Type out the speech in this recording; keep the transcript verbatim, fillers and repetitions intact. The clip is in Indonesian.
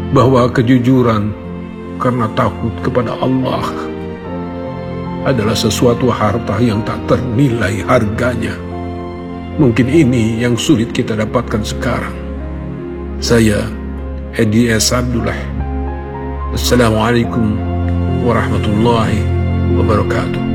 bahwa kejujuran karena takut kepada Allah adalah sesuatu harta yang tak ternilai harganya. Mungkin ini yang sulit kita dapatkan sekarang. Saya Edi S. Abdullah. Assalamualaikum warahmatullahi wabarakatuh.